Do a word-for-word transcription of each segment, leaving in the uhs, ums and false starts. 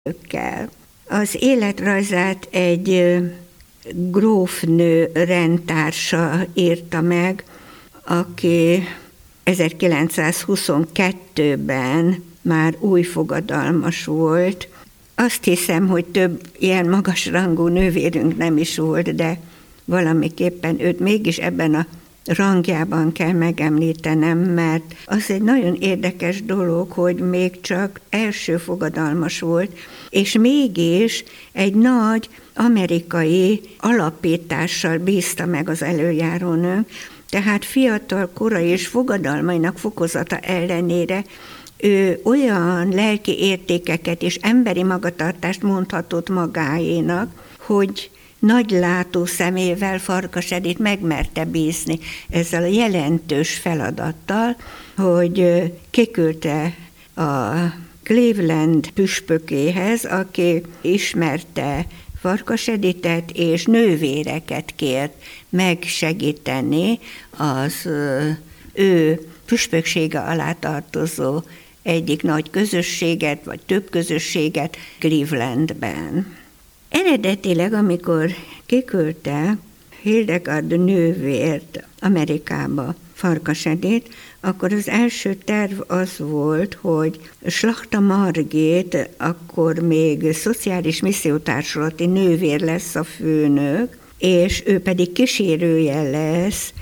nőkkel. Az életrajzát egy grófnő rendtársa írta meg, aki ezerkilencszázhuszonkettőben már új fogadalmas volt. Azt hiszem, hogy több ilyen magasrangú nővérünk nem is volt, de valamiképpen őt mégis ebben a rangjában kell megemlítenem, mert az egy nagyon érdekes dolog, hogy még csak első fogadalmas volt, és mégis egy nagy amerikai alapítással bízta meg az előjárónőnk, tehát fiatal kora és fogadalmainak fokozata ellenére ő olyan lelki értékeket és emberi magatartást mondhatott magáénak, hogy nagy látó szemével Farkas Edit megmerte bízni ezzel a jelentős feladattal, hogy kiküldte a Cleveland püspökéhez, aki ismerte Farkas Editet, és nővéreket kért megsegíteni az ő püspöksége alá tartozó egyik nagy közösséget, vagy több közösséget Clevelandben. Eredetileg, amikor kiküldte Hildegard nővért Amerikába Farkas Edit, akkor az első terv az volt, hogy Slachta Margit akkor még szociális missziótársulati nővér lesz a főnök, és ő pedig kísérője lesz,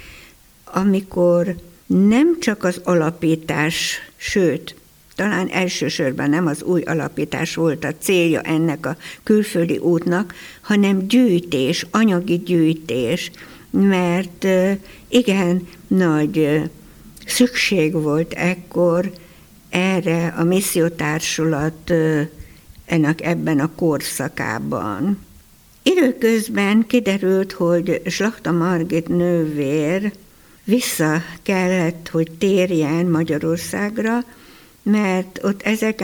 amikor nem csak az alapítás, sőt, talán elsősorban nem az új alapítás volt a célja ennek a külföldi útnak, hanem gyűjtés, anyagi gyűjtés, mert igen nagy szükség volt ekkor erre a missziótársulat ennek ebben a korszakában. Időközben kiderült, hogy Slachta Margit nővér vissza kellett, hogy térjen Magyarországra, mert ott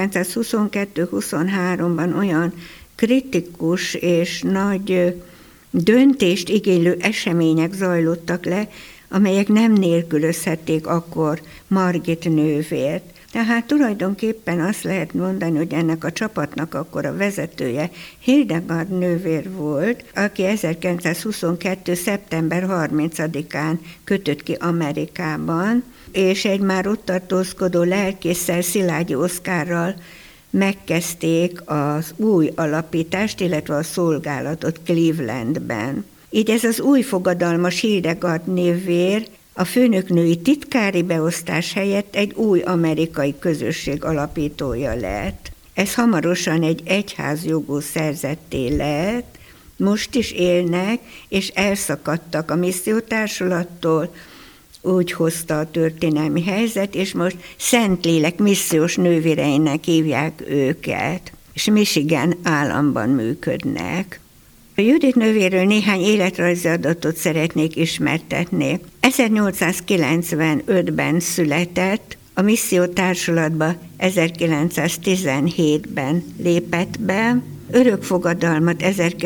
ezerkilencszázhuszonkettő-huszonháromban olyan kritikus és nagy döntést igénylő események zajlottak le, amelyek nem nélkülözhették akkor Margit nővért. Tehát tulajdonképpen azt lehet mondani, hogy ennek a csapatnak akkor a vezetője Hildegard nővér volt, aki ezerkilencszázhuszonkettő. szeptember harmincadikán kötött ki Amerikában, és egy már ott tartózkodó lelkésszel, Szilágyi Oszkárral megkezdték az új alapítást, illetve a szolgálatot Clevelandben. Így ez az új fogadalmas Hildegard nővér a főnöknői titkári beosztás helyett egy új amerikai közösség alapítója lett. Ez hamarosan egy egyházjogú szerzetté lett, most is élnek, és elszakadtak a missziótársulattól, úgy hozta a történelmi helyzet, és most Szentlélek missziós nővéreinek hívják őket, és Michigan államban működnek. A Judit nővéről néhány életrajzi adatot szeretnék ismertetni. ezernyolcszázkilencvenötben született, a missziótársulatba ezerkilencszáztizenhétben lépett be, örökfogadalmat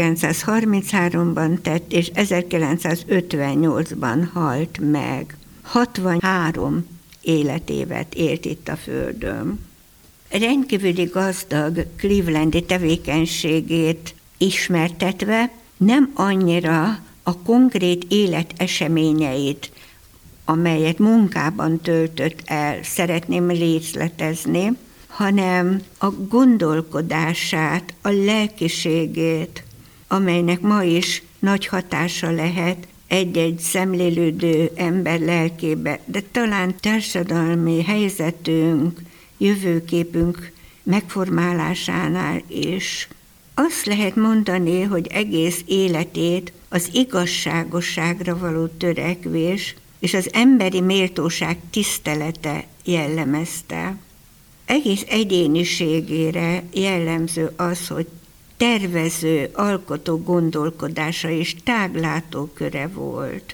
ezerkilencszázharmincháromban tett, és ezerkilencszázötvennyolcban halt meg. hatvanhárom életévet élt itt a Földön. Rendkívüli gazdag clevelandi tevékenységét ismertetve nem annyira a konkrét élet eseményeit, amelyet munkában töltött el, szeretném részletezni, hanem a gondolkodását, a lelkiségét, amelynek ma is nagy hatása lehet egy-egy szemlélődő ember lelkébe, de talán társadalmi helyzetünk, jövőképünk megformálásánál is. Azt lehet mondani, hogy egész életét az igazságosságra való törekvés és az emberi méltóság tisztelete jellemezte. Egész egyéniségére jellemző az, hogy tervező, alkotó gondolkodása és táglátóköre volt.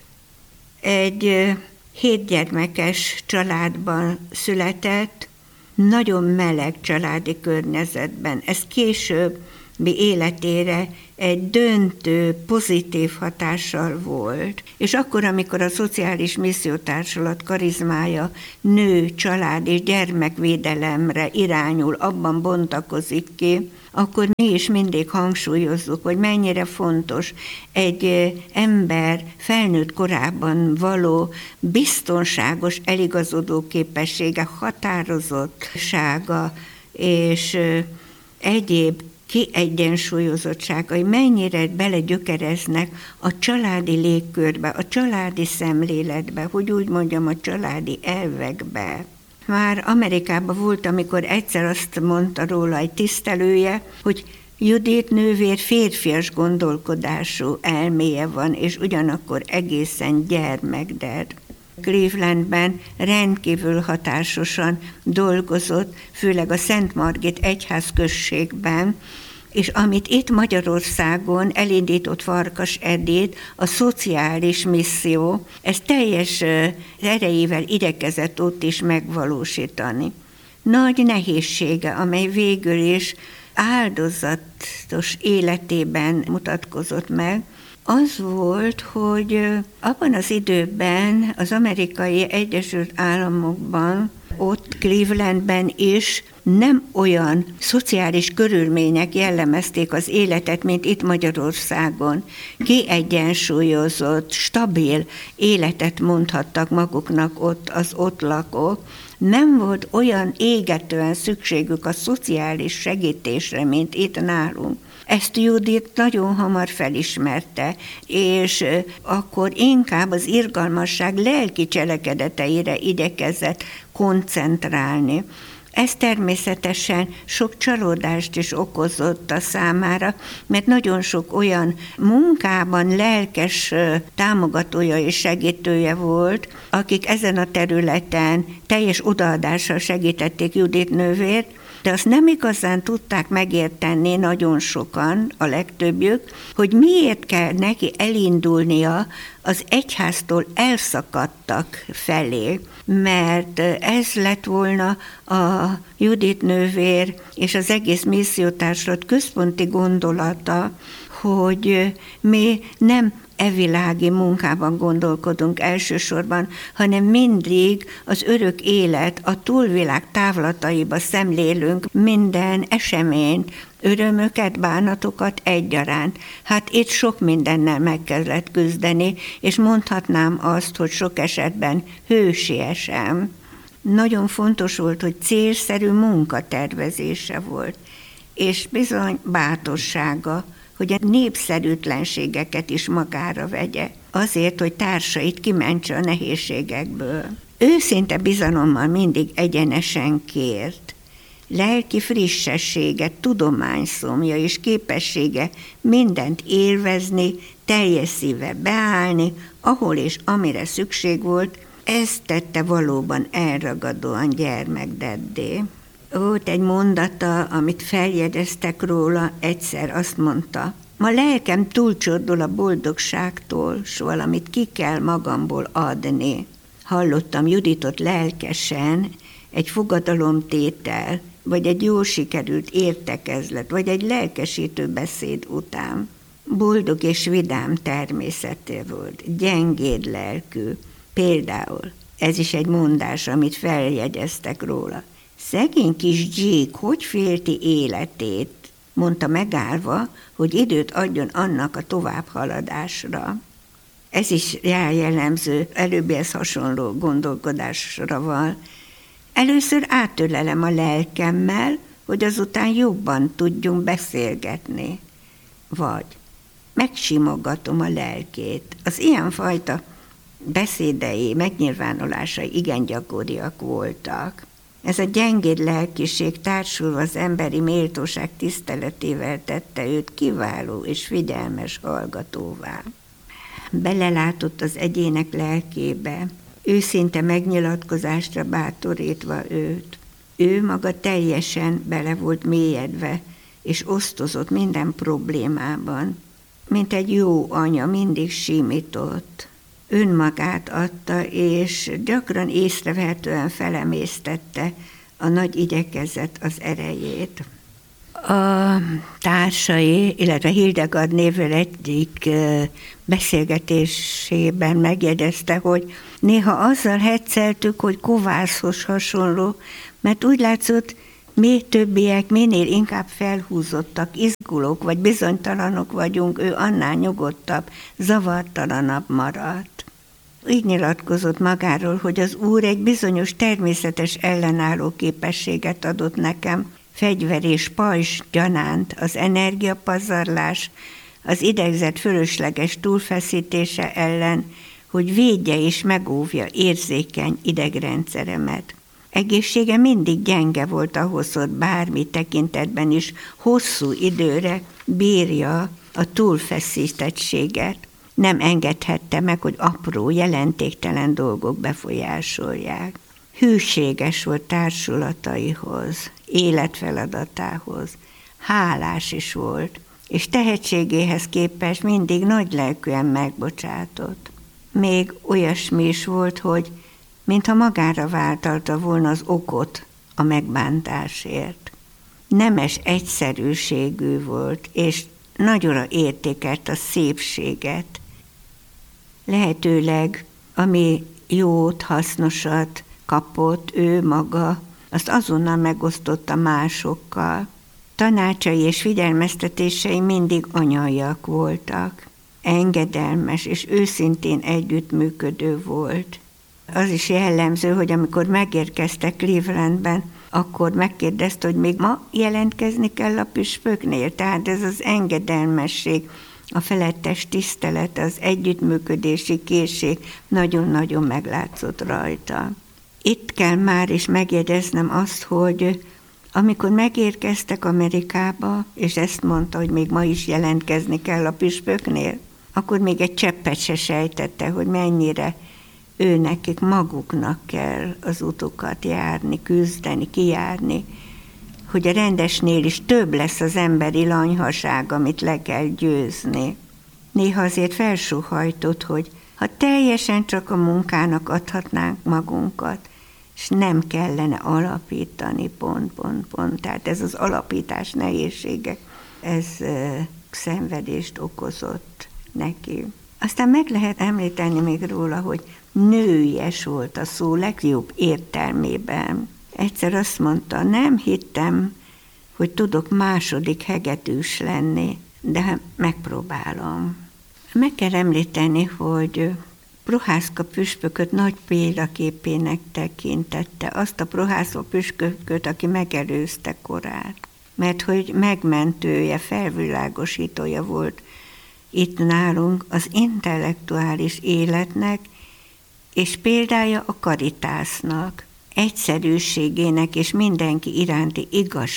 Egy hétgyermekes családban született, nagyon meleg családi környezetben. Ez később életére egy döntő, pozitív hatással volt. És akkor, amikor a Szociális Missziótársulat karizmája nő, család és gyermekvédelemre irányul, abban bontakozik ki, akkor mi is mindig hangsúlyozzuk, hogy mennyire fontos egy ember felnőtt korában való biztonságos eligazodó képessége, határozottsága és egyéb kiegyensúlyozottságai mennyire belegyökereznek a családi légkörbe, a családi szemléletbe, hogy úgy mondjam, a családi elvekbe. Már Amerikában volt, amikor egyszer azt mondta róla egy tisztelője, hogy Judit nővér férfias gondolkodású elméje van, és ugyanakkor egészen gyermekded. Clevelandben rendkívül hatásosan dolgozott, főleg a Szent Margit egyházközségben, és amit itt Magyarországon elindított Farkas Edith, a szociális misszió, ez teljes erejével igyekezett ott is megvalósítani. Nagy nehézsége, amely végül is áldozatos életében mutatkozott meg, az volt, hogy abban az időben az Amerikai Egyesült Államokban, ott Clevelandben is nem olyan szociális körülmények jellemezték az életet, mint itt Magyarországon. Kiegyensúlyozott, stabil életet mondhattak maguknak ott az ott lakók. Nem volt olyan égetően szükségük a szociális segítésre, mint itt nálunk. Ezt Judit nagyon hamar felismerte, és akkor inkább az irgalmasság lelki cselekedeteire igyekezett koncentrálni. Ez természetesen sok csalódást is okozott a számára, mert nagyon sok olyan munkában lelkes támogatója és segítője volt, akik ezen a területen teljes odaadással segítették Judit nővért, de azt nem igazán tudták megérteni nagyon sokan, a legtöbbjük, hogy miért kell neki elindulnia az egyháztól elszakadtak felé, mert ez lett volna a Judit nővér és az egész missziótársulat központi gondolata, hogy mi nem evilági munkában gondolkodunk elsősorban, hanem mindig az örök élet, a túlvilág távlataiba szemlélünk minden eseményt, örömöket, bánatokat egyaránt. Hát itt sok mindennel meg kellett küzdeni, és mondhatnám azt, hogy sok esetben hősiesen. Nagyon fontos volt, hogy célszerű munkatervezése volt, és bizony bátorsága, hogy a népszerűtlenségeket is magára vegye, azért, hogy társait kimentse a nehézségekből. Őszinte bizalommal mindig egyenesen kért. Lelki frissessége, tudományszomja és képessége mindent élvezni, teljes szíve beállni, ahol és amire szükség volt, ez tette valóban elragadóan gyermekdeddé. Volt egy mondata, amit feljegyeztek róla, egyszer azt mondta, ma lelkem túlcsordul a boldogságtól, s valamit ki kell magamból adni. Hallottam Juditot lelkesen, egy fogadalomtétel, vagy egy jól sikerült értekezlet, vagy egy lelkesítő beszéd után. Boldog és vidám természeté volt, gyengéd lelkű. Például, ez is egy mondás, amit feljegyeztek róla. Szegény kis Jake hogy félti életét, mondta megállva, hogy időt adjon annak a továbbhaladásra. Ez is jellemző, előbbihez hasonló gondolkodásra van. Először átölelem a lelkemmel, hogy azután jobban tudjunk beszélgetni. Vagy megsimogatom a lelkét. Az ilyenfajta beszédei, megnyilvánulásai igen gyakoriak voltak. Ez a gyengéd lelkiség társulva az emberi méltóság tiszteletével tette őt kiváló és figyelmes hallgatóvá. Belelátott az egyének lelkébe, őszinte megnyilatkozásra bátorítva őt. Ő maga teljesen bele volt mélyedve, és osztozott minden problémában. Mint egy jó anya, mindig simított. Önmagát adta, és gyakran észrevehetően felemésztette a nagy igyekezet az erejét. A társai, illetve Hildegard névvel egyik beszélgetésében megjegyezte, hogy néha azzal hecceltük, hogy kovászhoz hasonló, mert úgy látszott, Mi többiek minél inkább felhúzottak, izgulók vagy bizonytalanok vagyunk, ő annál nyugodtabb, zavartalanabb maradt. Így nyilatkozott magáról, hogy az Úr egy bizonyos természetes ellenálló képességet adott nekem, fegyver és pajzs gyanánt, az energiapazarlás, az idegzet fölösleges túlfeszítése ellen, hogy védje és megóvja érzékeny idegrendszeremet. Egészsége mindig gyenge volt ahhoz, hogy bármi tekintetben is hosszú időre bírja a túlfeszítettséget. Nem engedhette meg, hogy apró, jelentéktelen dolgok befolyásolják. Hűséges volt társulataihoz, életfeladatához, hálás is volt, és tehetségéhez képest mindig nagylelkűen megbocsátott. Még olyasmi is volt, hogy mintha magára vállalta volna az okot a megbántásért. Nemes egyszerűségű volt, és nagyra értékelt a szépséget. Lehetőleg, ami jót, hasznosat kapott ő maga, azt azonnal megosztotta másokkal. Tanácsai és figyelmeztetései mindig anyaiak voltak. Engedelmes és őszintén együttműködő volt. Az is jellemző, hogy amikor megérkeztek Clevelandben, akkor megkérdezte, hogy még ma jelentkezni kell a püspöknél. Tehát ez az engedelmesség, a felettes tisztelet, az együttműködési készség nagyon-nagyon meglátszott rajta. Itt kell már is megjegyeznem azt, hogy amikor megérkeztek Amerikába, és ezt mondta, hogy még ma is jelentkezni kell a püspöknél, akkor még egy cseppet se sejtette, hogy mennyire ő nekik maguknak kell az utukat járni, küzdeni, kijárni, hogy a rendesnél is több lesz az emberi lanyhaság, amit le kell győzni. Néha azért felsóhajtott, hogy ha teljesen csak a munkának adhatnánk magunkat, és nem kellene alapítani, pont, pont, pont. Tehát ez az alapítás nehézsége, ez uh, szenvedést okozott neki. Aztán meg lehet említeni még róla, hogy nőies volt a szó legjobb értelmében. Egyszer azt mondta, nem hittem, hogy tudok második hegedűs lenni, de megpróbálom. Meg kell említeni, hogy Prohászka püspököt nagy példaképének tekintette, azt a Prohászka püspököt, aki megelőzte korát, mert hogy megmentője, felvilágosítója volt itt nálunk az intellektuális életnek, és példája a karitásznak, egyszerűségének és mindenki iránti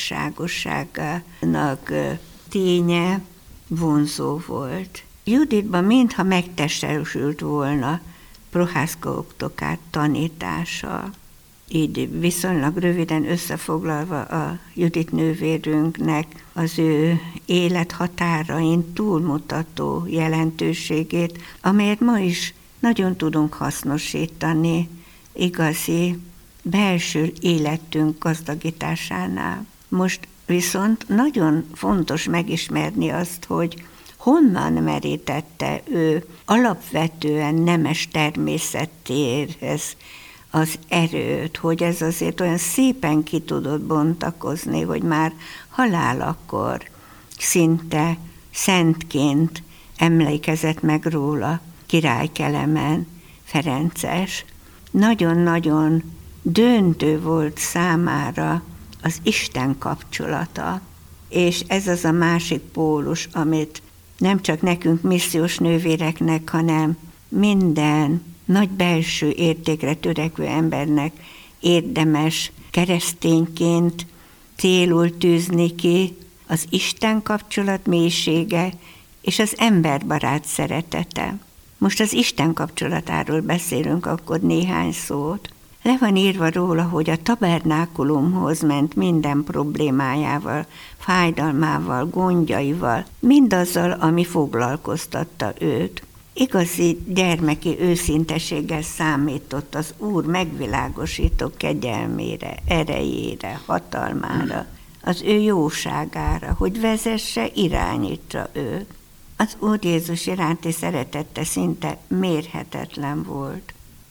igazságosságának ténye vonzó volt. Juditban mintha megtestesült volna Prohászka oktokát tanítása. Így viszonylag röviden összefoglalva a Judit nővérünknek az ő élethatárain túlmutató jelentőségét, amelyet ma is nagyon tudunk hasznosítani igazi belső életünk gazdagításánál. Most viszont nagyon fontos megismerni azt, hogy honnan merítette ő alapvetően nemes természetéhez az erőt, hogy ez azért olyan szépen ki tudott bontakozni, hogy már halálakor szinte szentként emlékezett meg róla Király Kelemen Ferences. Nagyon-nagyon döntő volt számára az Isten kapcsolata, és ez az a másik pólus, amit nem csak nekünk missziós nővéreknek, hanem minden nagy belső értékre törekvő embernek érdemes keresztényként célul tűzni ki az Isten kapcsolat mélysége és az emberbarát szeretete. Most az Isten kapcsolatáról beszélünk akkor néhány szót. Le van írva róla, hogy a tabernákulumhoz ment minden problémájával, fájdalmával, gondjaival, mindazzal, ami foglalkoztatta őt. Igazi gyermeki őszinteséggel számított az Úr megvilágosító kegyelmére, erejére, hatalmára, az ő jóságára, hogy vezesse, irányítsa őt. Az Úr Jézus iránti szeretete szinte mérhetetlen volt.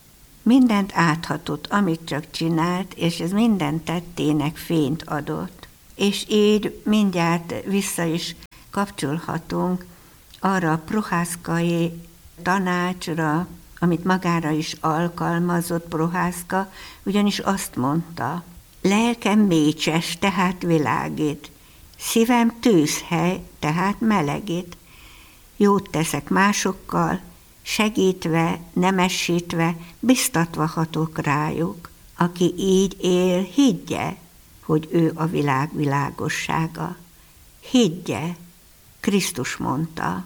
mindent áthatott, amit csak csinált, és ez minden tettének fényt adott. És így mindjárt vissza is kapcsolhatunk arra a prohászkai tanácsra, amit magára is alkalmazott Prohászka, ugyanis azt mondta: lelkem mécses, tehát világít, szívem tűzhely, tehát melegít. Jót teszek másokkal, segítve, nemesítve, biztatva hatok rájuk. Aki így él, higgye, hogy ő a világ világossága. Higgye, Krisztus mondta.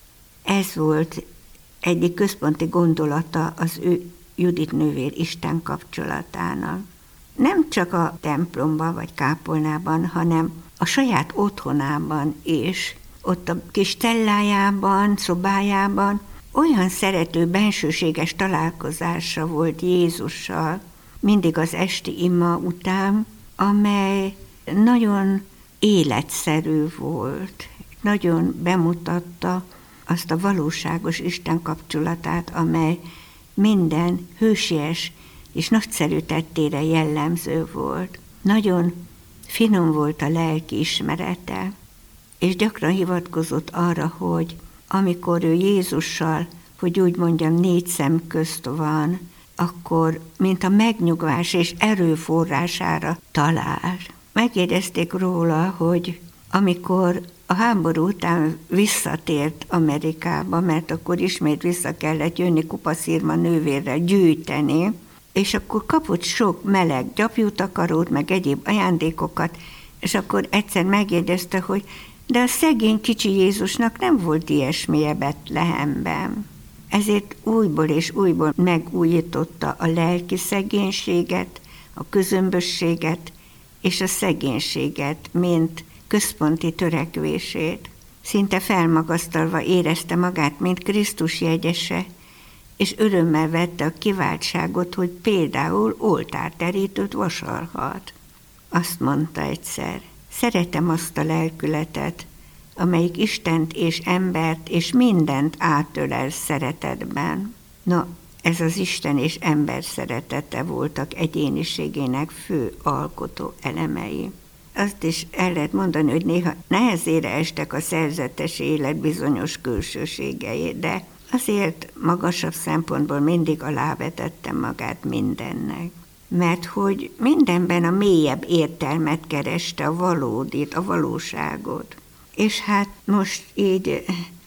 Ez volt egyik központi gondolata az ő Judit nővér Isten kapcsolatának. Nem csak a templomban vagy kápolnában, hanem a saját otthonában is, ott a kis cellájában, szobájában olyan szerető, bensőséges találkozása volt Jézussal, mindig az esti ima után, amely nagyon életszerű volt, nagyon bemutatta azt a valóságos Isten kapcsolatát, amely minden hősies és nagyszerű tettére jellemző volt. Nagyon finom volt a lelki ismerete, és gyakran hivatkozott arra, hogy amikor ő Jézussal, hogy úgy mondjam, négy szem közt van, akkor mint a megnyugvás és erőforrására talál. Megjegyezték róla, hogy amikor a háború után visszatért Amerikába, mert akkor ismét vissza kellett jönni Kupaszirma nővérrel gyűjteni, és akkor kapott sok meleg gyapjútakarót, meg egyéb ajándékokat, és akkor egyszer megjegyezte, hogy de a szegény kicsi Jézusnak nem volt ilyesmije Betlehemben. Ezért újból és újból megújította a lelki szegénységet, a közömbösséget és a szegénységet, mint központi törekvését. Szinte felmagasztalva érezte magát, mint Krisztus jegyese, és örömmel vette a kiváltságot, hogy például oltárterítőt vasalhat. Azt mondta egyszer: szeretem azt a lelkületet, amelyik Istent és embert és mindent átölel szeretetben. Na, ez az Isten és ember szeretete voltak egyéniségének fő alkotó elemei. Azt is el lehet mondani, hogy néha nehezére estek a szerzetes élet bizonyos külsőségei, de azért magasabb szempontból mindig alávetette magát mindennek. Mert hogy mindenben a mélyebb értelmet kereste, a valódit, a valóságot. És hát most így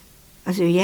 az ő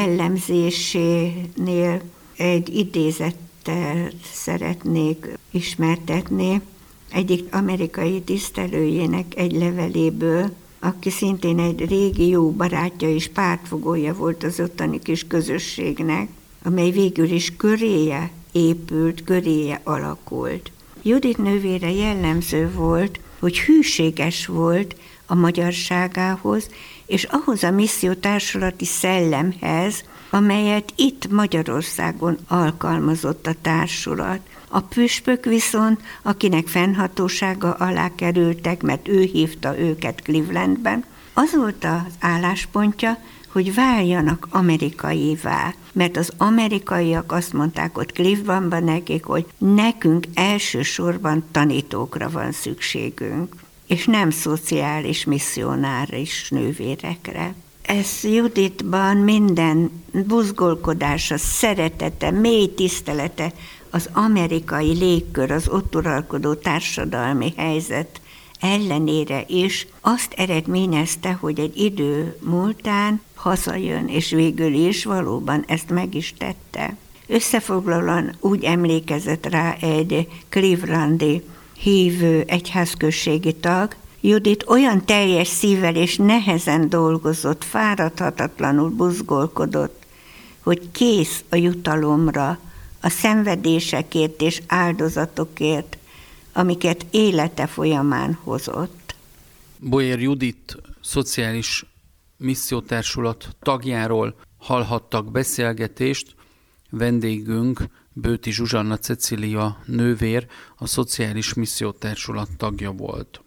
jellemzésénél egy idézettel szeretnék ismertetni, egyik amerikai tisztelőjének egy leveléből, aki szintén egy régi jó barátja és pártfogója volt az ottani kis közösségnek, amely végül is köréje épült, köréje alakult. Judit nővére jellemző volt, hogy hűséges volt a magyarságához, és ahhoz a missziótársulati szellemhez, amelyet itt Magyarországon alkalmazott a társulat. A püspök viszont, akinek fennhatósága alá kerültek, mert ő hívta őket Clevelandben, az volt az álláspontja, hogy váljanak amerikaivá, mert az amerikaiak azt mondták ott Clevelandban nekik, hogy nekünk elsősorban tanítókra van szükségünk, és nem szociális misszionáris nővérekre. Ez Juditban minden buzgolkodása, szeretete, mély tisztelete, az amerikai légkör, az ott uralkodó társadalmi helyzet ellenére is azt eredményezte, hogy egy idő múltán hazajön, és végül is valóban ezt meg is tette. Összefoglalóan úgy emlékezett rá egy clevelandi hívő egyházközségi tag: Judit olyan teljes szívvel és nehezen dolgozott, fáradhatatlanul buzgolkodott, hogy kész a jutalomra, a szenvedésekért és áldozatokért, amiket élete folyamán hozott. Bolyár Judit szociális missziótársulat tagjáról hallhattak beszélgetést. Vendégünk Bőti Zsuzsanna Cecília nővér, a szociális missziótársulat tagja volt.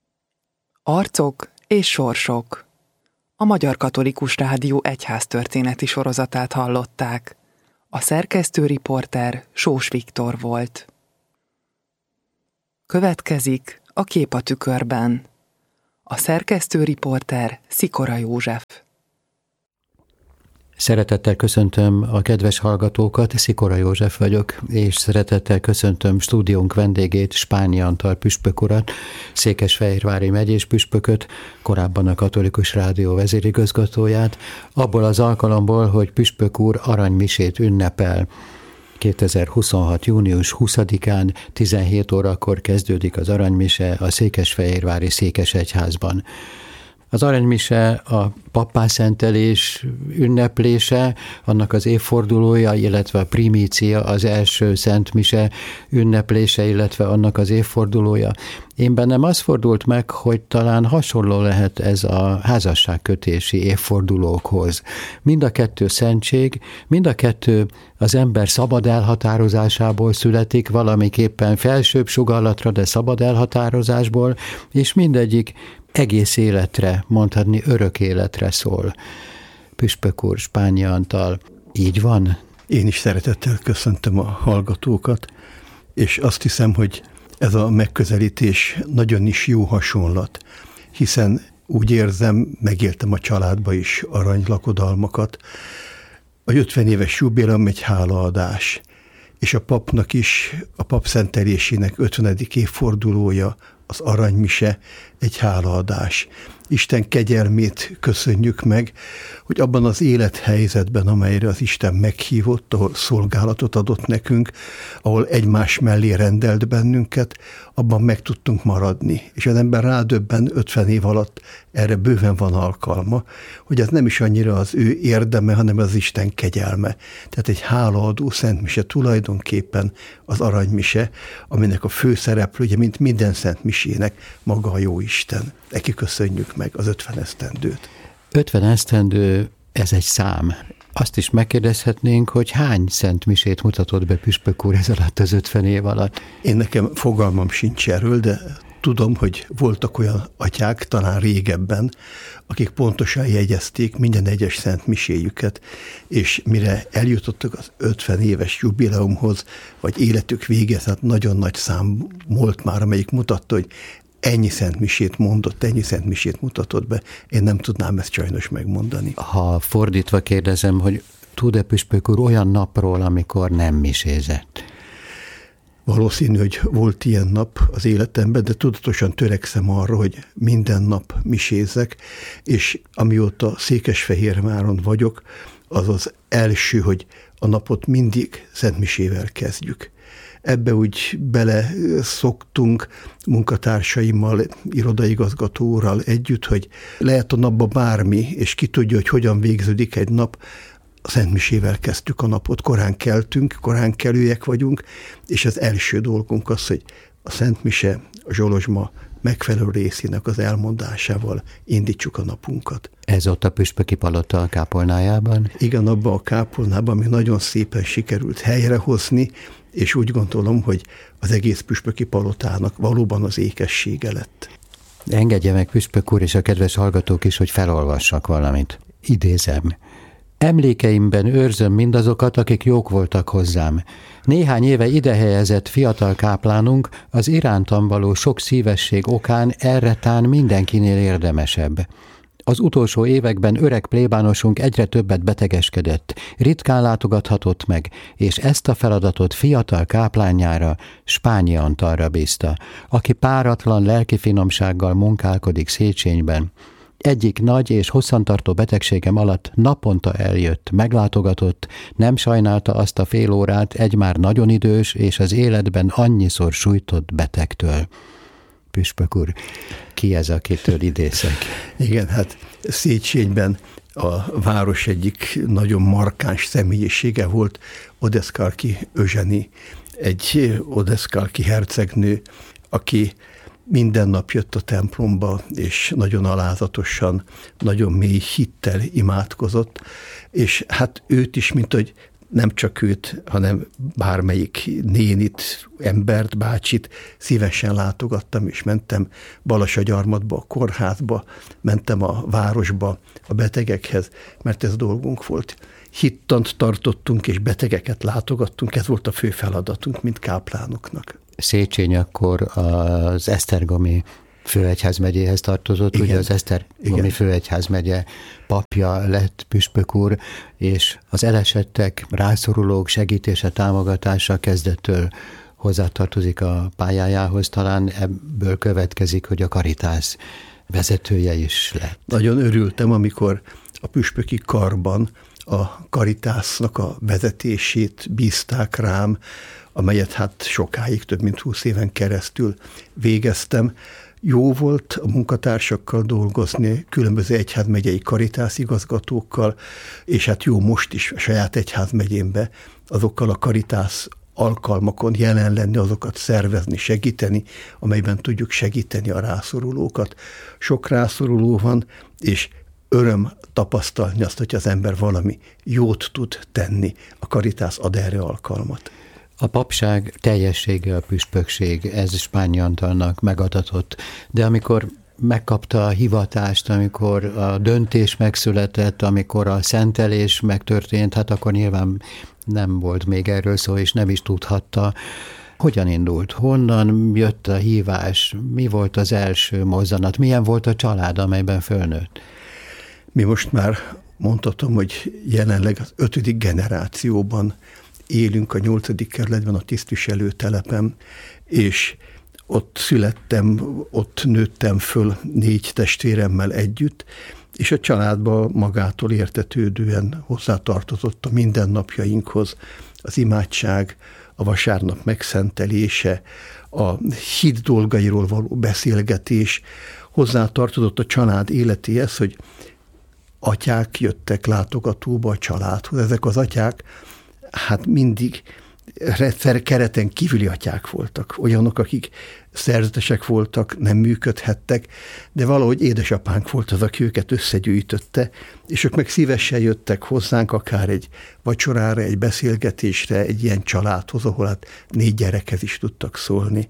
Arcok és sorsok. A Magyar Katolikus Rádió egyháztörténeti sorozatát hallották. A szerkesztőriporter Sós Viktor volt. Következik a Kép a tükörben. A szerkesztőriporter Szikora József. Szeretettel köszöntöm a kedves hallgatókat, Szikora József vagyok, és szeretettel köszöntöm stúdiónk vendégét, Spányi Antal püspök urat, Székesfehérvári megyés püspököt, korábban a Katolikus Rádió vezérigazgatóját, abból az alkalomból, hogy püspök úr aranymisét ünnepel. kétezer-huszonhat. június huszadikán tizenhét órakor kezdődik az aranymise a Székesfehérvári székesegyházban. Az aranymise a pappászentelés ünneplése, annak az évfordulója, illetve a primícia, az első szentmise ünneplése, illetve annak az évfordulója. Én bennem az fordult meg, hogy talán hasonló lehet ez a házasságkötési évfordulókhoz. Mind a kettő szentség, mind a kettő az ember szabad elhatározásából születik, valamiképpen felsőbb sugallatra, de szabad elhatározásból, és mindegyik egész életre, mondhatni örök életre szól. Püspök úr, Spányi Antal, így van? Én is szeretettel köszöntöm a hallgatókat, és azt hiszem, hogy ez a megközelítés nagyon is jó hasonlat, hiszen úgy érzem, megéltem a családba is aranylakodalmakat. A ötven éves jubileum egy hálaadás, és a papnak is, a pap szentelésének ötvenedik évfordulója, az aranymise egy hálaadás. Isten kegyelmét köszönjük meg, hogy abban az élethelyzetben, amelyre az Isten meghívott, ahol szolgálatot adott nekünk, ahol egymás mellé rendelt bennünket, abban meg tudtunk maradni. És az ember rádöbben ötven év alatt, erre bőven van alkalma, hogy ez nem is annyira az ő érdeme, hanem az Isten kegyelme. Tehát egy hálaadó szentmise tulajdonképpen az aranymise, aminek a főszereplője, mint minden szentmisének, maga a jó Isten. Neki köszönjük meg az ötven esztendőt. ötven esztendő, ez egy szám. Azt is megkérdezhetnénk, hogy hány szentmisét mutatott be püspök úr ez alatt az ötven év alatt? Én nekem fogalmam sincs erről, de tudom, hogy voltak olyan atyák, talán régebben, akik pontosan jegyezték minden egyes szentmiséjüket, és mire eljutottak az ötven éves jubileumhoz, vagy életük végez, hát nagyon nagy szám volt már, amelyik mutatta, hogy ennyi szentmisét mondott, ennyi szentmisét mutatott be, én nem tudnám ezt sajnos megmondani. Ha fordítva kérdezem, hogy tud-e püspök úr olyan napról, amikor nem misézett? Valószínű, hogy volt ilyen nap az életemben, de tudatosan törekszem arra, hogy minden nap misézzek, és amióta Székesfehérváron vagyok, az az első, hogy a napot mindig szentmisével kezdjük. Ebbe úgy bele szoktunk munkatársaimmal, irodaigazgatóral együtt, hogy lehet a napba bármi, és ki tudja, hogy hogyan végződik egy nap. A szentmisével kezdtük a napot, korán keltünk, korán kelőek vagyunk, és az első dolgunk az, hogy a szentmise, a zsolozsma megfelelő részének az elmondásával indítsuk a napunkat. Ez ott a püspöki palota a kápolnájában? Igen, abban a kápolnában, ami nagyon szépen sikerült helyrehozni, és úgy gondolom, hogy az egész püspöki palotának valóban az ékessége lett. Engedje meg püspök úr és a kedves hallgatók is, hogy felolvassak valamit. Idézem. Emlékeimben őrzöm mindazokat, akik jók voltak hozzám. Néhány éve idehelyezett fiatal káplánunk az irántam való sok szívesség okán erretán mindenkinél érdemesebb. Az utolsó években öreg plébánosunk egyre többet betegeskedett, ritkán látogathatott meg, és ezt a feladatot fiatal káplányára, Spányi Antalra bízta, aki páratlan lelki finomsággal munkálkodik Széchenyben. Egyik nagy és hosszantartó betegségem alatt naponta eljött, meglátogatott, nem sajnálta azt a fél órát egy már nagyon idős és az életben annyiszor sújtott betegtől. Püspök úr, ki ez, akitől idézek? Igen, hát Széchenyben a város egyik nagyon markáns személyisége volt Odeszkalki Özseni, egy Odeszkalki hercegnő, aki minden nap jött a templomba, és nagyon alázatosan, nagyon mély hittel imádkozott, és hát őt is, mint hogy nem csak őt, hanem bármelyik nénit, embert, bácsit szívesen látogattam, és mentem Balasagyarmatba, a kórházba, mentem a városba, a betegekhez, mert ez dolgunk volt. Hittant tartottunk, és betegeket látogattunk, ez volt a fő feladatunk, mint káplánoknak. Széchenyi akkor az esztergomi főegyházmegyéhez tartozott, igen. Ugye az Esztergomi igen. főegyházmegye papja lett püspök úr, és az elesettek, rászorulók segítése, támogatása kezdettől hozzátartozik a pályájához, talán ebből következik, hogy a Caritas vezetője is lett. Nagyon örültem, amikor a püspöki karban a Caritasnak a vezetését bízták rám, amelyet hát sokáig, több mint húsz éven keresztül végeztem. Jó volt a munkatársakkal dolgozni, különböző egyházmegyei Caritas igazgatókkal, és hát jó most is a saját egyházmegyémbe azokkal a Caritas alkalmakon jelen lenni, azokat szervezni, segíteni, amelyben tudjuk segíteni a rászorulókat. Sok rászoruló van, és öröm tapasztalni azt, hogy az ember valami jót tud tenni. A Caritas ad erre alkalmat. A papság teljessége, a püspökség, ez Spányi Antalnak megadatott, de amikor megkapta a hivatást, amikor a döntés megszületett, amikor a szentelés megtörtént, hát akkor nyilván nem volt még erről szó, és nem is tudhatta. Hogyan indult? Honnan jött a hívás? Mi volt az első mozzanat? Milyen volt a család, amelyben fölnőtt? Mi most már mondhatom, hogy jelenleg az ötödik generációban élünk a nyolcadik kerületben, a tisztviselőtelepen, és ott születtem, ott nőttem föl négy testvéremmel együtt, és a családba magától értetődően hozzátartozott a mindennapjainkhoz az imádság, a vasárnap megszentelése, a hit dolgairól való beszélgetés, hozzátartozott a család életéhez, hogy atyák jöttek látogatóba a családhoz. Ezek az atyák hát mindig kereten kívüli atyák voltak, olyanok, akik szerzetesek voltak, nem működhettek, de valahogy édesapánk volt az, aki őket összegyűjtötte, és ők meg szívesen jöttek hozzánk, akár egy vacsorára, egy beszélgetésre, egy ilyen családhoz, ahol hát négy gyerekhez is tudtak szólni.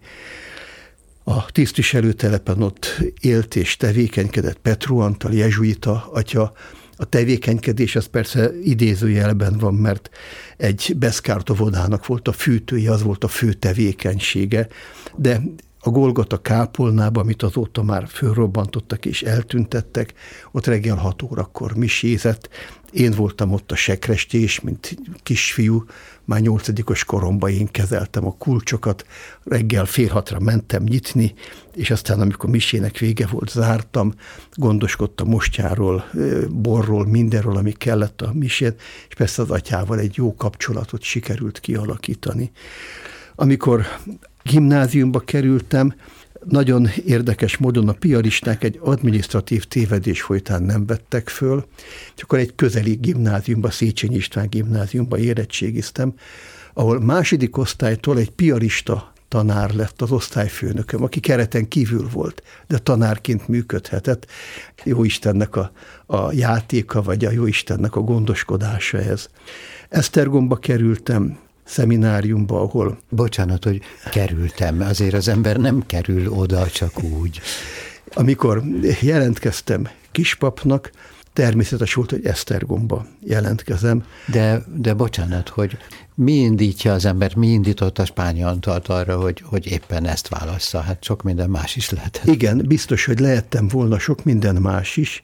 A tisztviselőtelepen ott élt és tevékenykedett Petru Antal, jezsuita atya. A tevékenykedés az persze idézőjelben van, mert egy beszkártovodának volt a fűtője, az volt a fő tevékenysége, de a Golgota kápolnába, amit azóta már fölrobbantottak és eltüntettek, ott reggel hat órakor misézett. Én voltam ott a sekrestés, mint kisfiú, már nyolcadikos koromban én kezeltem a kulcsokat, reggel fél hatra mentem nyitni, és aztán, amikor misének vége volt, zártam, gondoskodtam mostyáról, borról, mindenről, ami kellett a misét, és persze az atyával egy jó kapcsolatot sikerült kialakítani. Amikor gimnáziumba kerültem, nagyon érdekes módon a piaristák egy adminisztratív tévedés folytán nem vettek föl, és akkor egy közeli gimnáziumba, Széchenyi István gimnáziumba érettségiztem, ahol második osztálytól egy piarista tanár lett az osztályfőnököm, aki kereten kívül volt, de tanárként működhetett. Jóistennek a, a játéka, vagy a Jóistennek a gondoskodása ez. Esztergomba kerültem, szemináriumba, ahol... Bocsánat, hogy kerültem, azért az ember nem kerül oda csak úgy. Amikor jelentkeztem kispapnak, természetes volt, hogy Esztergomba jelentkezem. De, de bocsánat, hogy mi indítja az ember, mi indított a Spányi Antalt arra, hogy, hogy éppen ezt válassza? Hát sok minden más is lehet. Igen, biztos, hogy lehettem volna sok minden más is,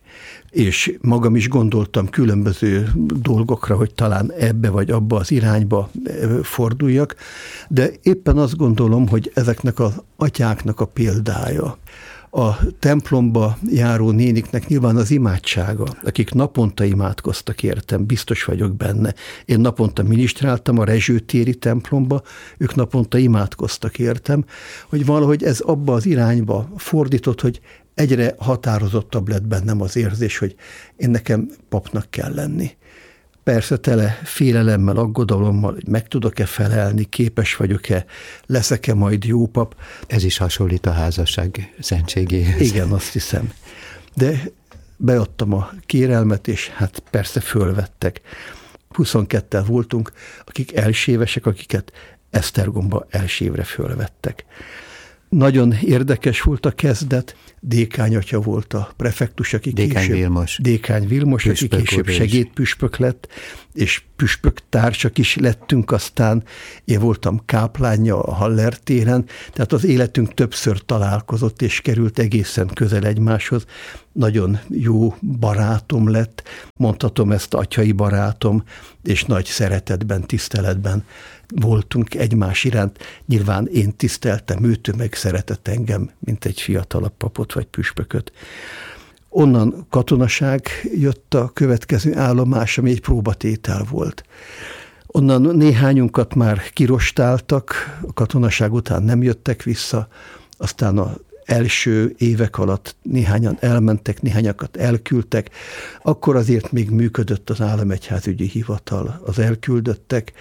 és magam is gondoltam különböző dolgokra, hogy talán ebbe vagy abba az irányba forduljak, de éppen azt gondolom, hogy ezeknek az atyáknak a példája, a templomba járó néniknek nyilván az imádsága, akik naponta imádkoztak értem, biztos vagyok benne. Én naponta minisztráltam a Rezsőtéri templomba, ők naponta imádkoztak értem, hogy valahogy ez abba az irányba fordított, hogy egyre határozottabb lett bennem az érzés, hogy én nekem papnak kell lenni. Persze tele félelemmel, aggodalommal, hogy meg tudok-e felelni, képes vagyok-e, leszek-e majd jó pap. Ez is hasonlít a házasság szentségéhez. Igen, azt hiszem. De beadtam a kérelmet, és hát persze fölvettek. huszonketten voltunk, akik elsévesek, akiket Esztergomba elsévre fölvettek. Nagyon érdekes volt a kezdet, Dékány atya volt a prefektus, aki Dékány később, Vilmos. Dékány Vilmos, aki később segédpüspök lett, és püspök társak is lettünk aztán. Én voltam káplánja a Haller téren, tehát az életünk többször találkozott, és került egészen közel egymáshoz. Nagyon jó barátom lett, mondhatom ezt atyai barátom, és nagy szeretetben, tiszteletben voltunk egymás iránt. Nyilván én tiszteltem őt, ő meg szeretett engem, mint egy fiatalabb papot vagy püspököt. Onnan katonaság jött a következő állomás, ami egy próbatétel volt. Onnan néhányunkat már kirostáltak, a katonaság után nem jöttek vissza, aztán az első évek alatt néhányan elmentek, néhányakat elküldtek, akkor azért még működött az államegyházügyi hivatal, az elküldöttek.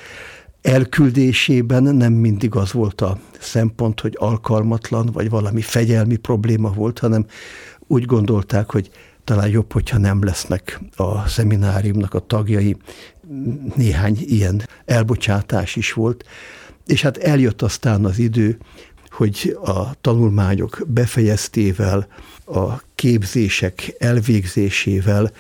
Elküldésében nem mindig az volt a szempont, hogy alkalmatlan, vagy valami fegyelmi probléma volt, hanem úgy gondolták, hogy talán jobb, hogyha nem lesznek a szemináriumnak a tagjai. Néhány ilyen elbocsátás is volt. És hát eljött aztán az idő, hogy a tanulmányok befejeztével, a képzések elvégzésével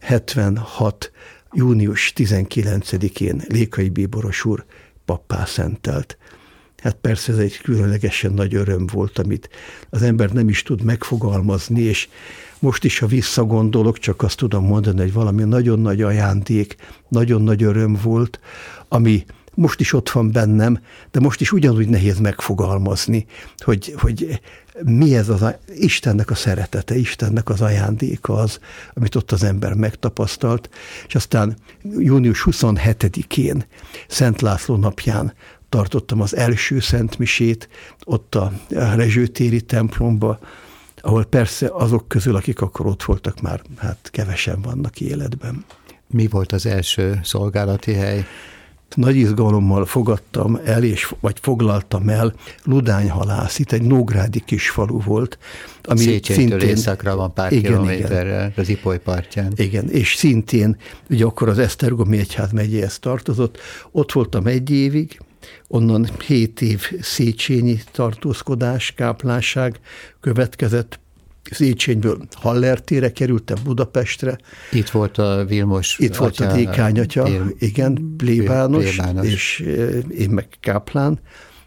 hetvenhat június tizenkilencedikén Lékai Bíboros úr pappá szentelt. Hát persze ez egy különlegesen nagy öröm volt, amit az ember nem is tud megfogalmazni, és most is, ha visszagondolok, csak azt tudom mondani, hogy valami nagyon nagy ajándék, nagyon nagy öröm volt, ami most is ott van bennem, de most is ugyanúgy nehéz megfogalmazni, hogy, hogy mi ez az a, Istennek a szeretete, Istennek az ajándéka az, amit ott az ember megtapasztalt, és aztán június huszonhetedikén, Szent László napján tartottam az első szentmisét ott a Rezsőtéri templomba, ahol persze azok közül, akik akkor ott voltak, már hát kevesen vannak életben. Mi volt az első szolgálati hely? Nagy izgalommal fogadtam el, és, vagy foglaltam el Ludányhalász, itt egy nógrádi kisfalu volt. Ami Széchenytől északra van pár igen, kilométerrel, igen. Az Ipoly partján. Igen, és szintén ugye akkor az Esztergomi Egyház megyéhez tartozott. Ott voltam egy évig, onnan hét év széchenyi tartózkodás, káplánság következett. Széchenyből Haller térre kerültem Budapestre. Itt volt a Vilmos Itt volt atya, a Dékány atya, Tér, igen, plébános, plébános, és én meg káplán,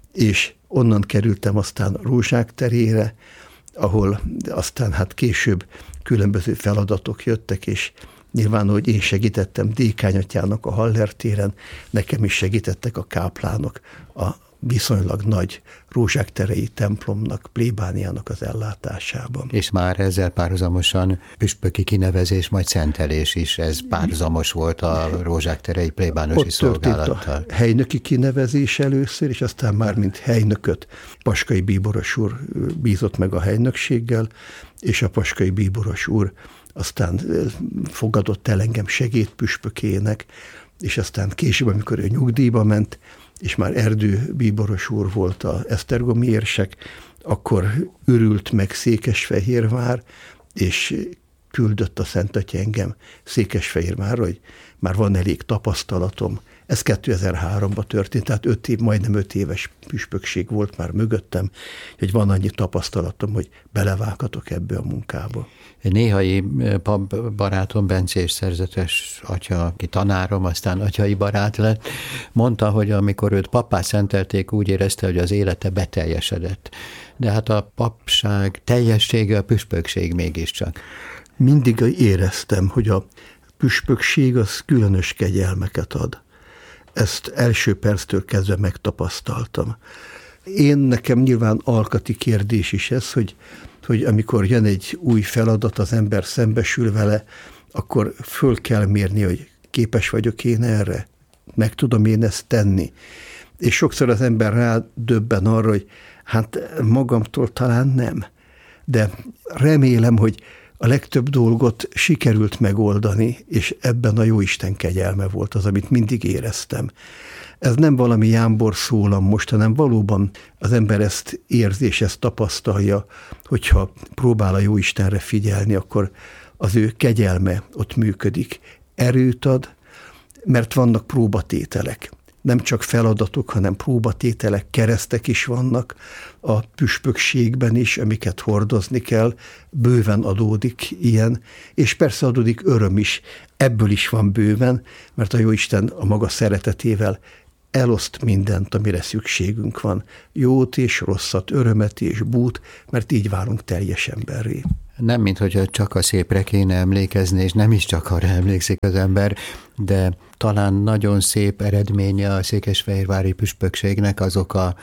és onnan kerültem aztán Rózsák terére, ahol aztán hát később különböző feladatok jöttek, és nyilván, hogy én segítettem Dékány atyának a Haller téren, nekem is segítettek a káplánok a viszonylag nagy Rózsák-terei templomnak, plébániának az ellátásában. És már ezzel párhuzamosan püspöki kinevezés, majd szentelés is, ez párhuzamos volt a Rózsák-terei plébánosi szolgálattal. Ott történt a helynöki kinevezés először, és aztán már mint helynököt Paskai Bíboros úr bízott meg a helynökséggel, és a Paskai Bíboros úr aztán fogadott el engem segédpüspökének, és aztán később, amikor ő nyugdíjba ment, és már Erdő Bíboros úr volt az esztergomi érsek, akkor ürült meg Székesfehérvár, és küldött a Szent Atya engem Székesfehérvárra, hogy már van elég tapasztalatom. Ez kétezer-háromban történt, tehát öt év, majdnem öt éves püspökség volt már mögöttem, hogy van annyi tapasztalatom, hogy belevághatok ebbe a munkába. Egy néhai pap barátom, bencés szerzetes atya, aki tanárom, aztán atyai barát lett, mondta, hogy amikor őt pappá szentelték, úgy érezte, hogy az élete beteljesedett. De hát a papság teljessége a püspökség mégiscsak. Mindig éreztem, hogy a püspökség az különös kegyelmeket ad. Ezt első perctől kezdve megtapasztaltam. Én nekem nyilván alkati kérdés is ez, hogy, hogy amikor jön egy új feladat, az ember szembesül vele, akkor föl kell mérni, hogy képes vagyok én erre, meg tudom én ezt tenni. És sokszor az ember rádöbben arra, hogy hát magamtól talán nem, de remélem, hogy a legtöbb dolgot sikerült megoldani, és ebben a Jóisten kegyelme volt az, amit mindig éreztem. Ez nem valami jámbor szólam most, hanem valóban az ember ezt érzi, és ezt tapasztalja, hogyha próbál a Jóistenre figyelni, akkor az ő kegyelme ott működik. Erőt ad, mert vannak próbatételek. Nem csak feladatok, hanem próbatételek, keresztek is vannak a püspökségben is, amiket hordozni kell, bőven adódik ilyen, és persze adódik öröm is, ebből is van bőven, mert a Jóisten a maga szeretetével eloszt mindent, amire szükségünk van. Jót és rosszat, örömet és bút, mert így válunk teljes emberré. Nem, minthogyha csak a szépre kéne emlékezni, és nem is csak arra emlékszik az ember, de talán nagyon szép eredménye a székesfehérvári püspökségnek azok a,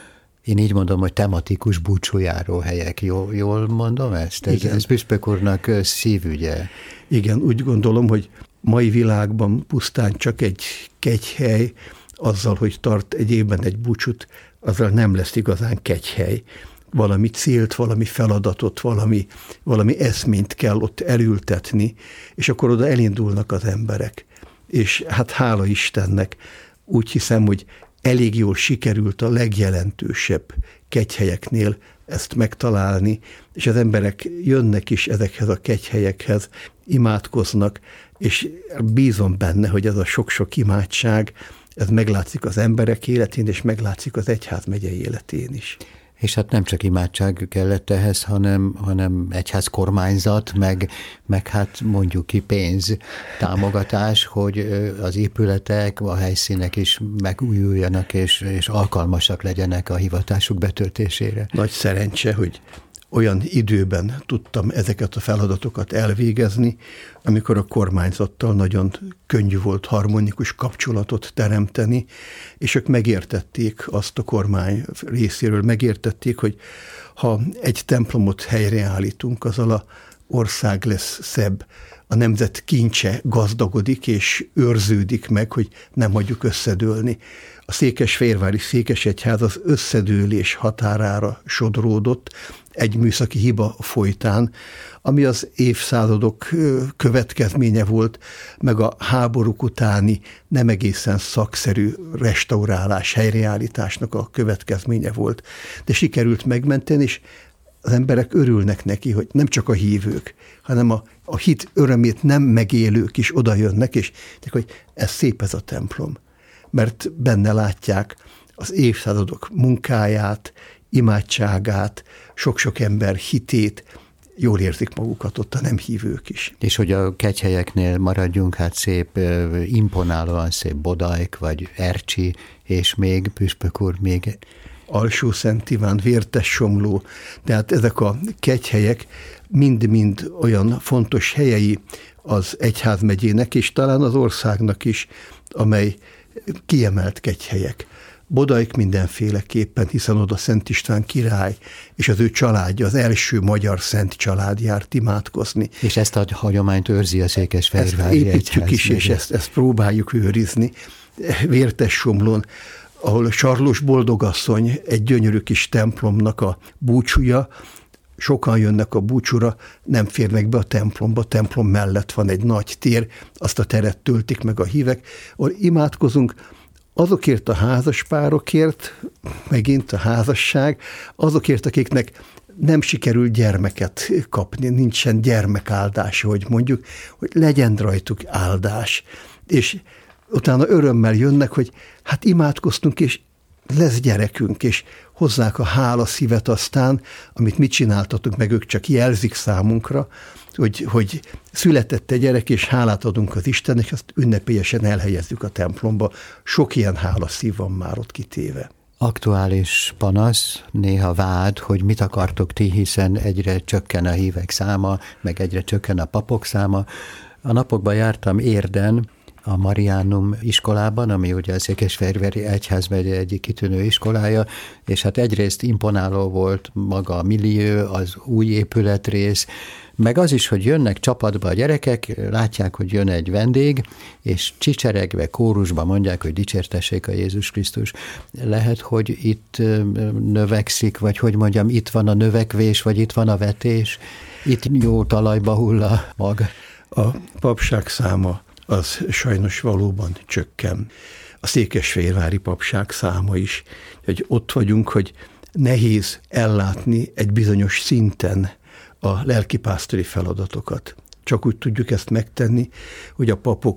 én így mondom, hogy tematikus búcsújáró helyek. Jól, jól mondom ezt? Ez, ez püspök úrnak szívügye. Igen, úgy gondolom, hogy mai világban pusztán csak egy kegyhely, azzal, hogy tart egy évben egy búcsút, azzal nem lesz igazán kegyhely. Valami célt, valami feladatot, valami, valami eszményt kell ott elültetni, és akkor oda elindulnak az emberek. És hát hála Istennek, úgy hiszem, hogy elég jól sikerült a legjelentősebb kegyhelyeknél ezt megtalálni, és az emberek jönnek is ezekhez a kegyhelyekhez, imádkoznak, és bízom benne, hogy ez a sok-sok imádság, ez meglátszik az emberek életén, és meglátszik az egyházmegye életén is. És hát nem csak imádság kellett ehhez, hanem, hanem egyház kormányzat, meg, meg hát mondjuk ki pénz, támogatás, hogy az épületek, a helyszínek is megújuljanak, és, és alkalmasak legyenek a hivatásuk betöltésére. Nagy szerencse, hogy olyan időben tudtam ezeket a feladatokat elvégezni, amikor a kormányzattal nagyon könnyű volt harmonikus kapcsolatot teremteni, és ők megértették azt a kormány részéről, megértették, hogy ha egy templomot helyreállítunk, azzal a ország lesz szebb, a nemzet kincse gazdagodik és őrződik meg, hogy nem hagyjuk összedőlni. A székesfehérvári székesegyház az összedőlés határára sodródott egy műszaki hiba folytán, ami az évszázadok következménye volt, meg a háborúk utáni nem egészen szakszerű restaurálás, helyreállításnak a következménye volt. De sikerült megmenteni, és az emberek örülnek neki, hogy nem csak a hívők, hanem a, a hit örömét nem megélők is oda jönnek, és hogy ez szép ez a templom. Mert benne látják az évszázadok munkáját, imádságát, sok-sok ember hitét, jól érzik magukat ott a nem hívők is. És hogy a kegyhelyeknél maradjunk, hát szép, imponálóan szép Bodajk, vagy Ercsi, és még, püspök úr, még... Alsó-Szent Iván, Vértessomló, tehát ezek a kegyhelyek mind-mind olyan fontos helyei az egyházmegyének, és talán az országnak is, amely kiemelt kegyhelyek. Bodajk mindenféleképpen, hiszen oda Szent István király és az ő családja, az első magyar szent család járt imádkozni. És ezt a hagyományt őrzi a székesfehérvári egyház. Ezt építjük is, és ezt, ezt próbáljuk őrizni. Vértessomlón, ahol Sarlós boldogasszony egy gyönyörű kis templomnak a búcsúja, sokan jönnek a búcsúra, nem férnek be a templomba, a templom mellett van egy nagy tér, azt a teret töltik meg a hívek, ahol imádkozunk azokért a házaspárokért, megint a házasság, azokért, akiknek nem sikerül gyermeket kapni, nincsen gyermekáldás, hogy mondjuk, hogy legyen rajtuk áldás. És utána örömmel jönnek, hogy hát imádkoztunk, és lesz gyerekünk, és hozzák a hála szívet aztán, amit mit csináltatok, meg ők csak jelzik számunkra, hogy, hogy született egy gyerek, és hálát adunk az Istennek, és azt ünnepélyesen elhelyezzük a templomba. Sok ilyen hálaszív van már ott kitéve. Aktuális panasz, néha vád, hogy mit akartok ti, hiszen egyre csökken a hívek száma, meg egyre csökken a papok száma. A napokban jártam Érden, a Mariánum iskolában, ami ugye a Székesfehérvári Egyházmegye egyik kitűnő iskolája, és hát egyrészt imponáló volt maga a millió, az új épületrész, meg az is, hogy jönnek csapatba a gyerekek, látják, hogy jön egy vendég, és csicseregve, kórusba mondják, hogy dicsértessék a Jézus Krisztus. Lehet, hogy itt növekszik, vagy hogy mondjam, itt van a növekvés, vagy itt van a vetés, itt jó talajba hull a mag. A papság száma az sajnos valóban csökken. A székesfehérvári papság száma is, hogy ott vagyunk, hogy nehéz ellátni egy bizonyos szinten a lelkipásztori feladatokat. Csak úgy tudjuk ezt megtenni, hogy a papok